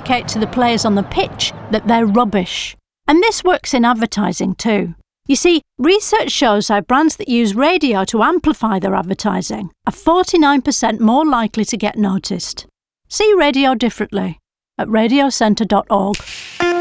communicate to the players on the pitch that they're rubbish. And this works in advertising too. You see, research shows how brands that use radio to amplify their advertising are 49% more likely to get noticed. See radio differently at radiocentre.org.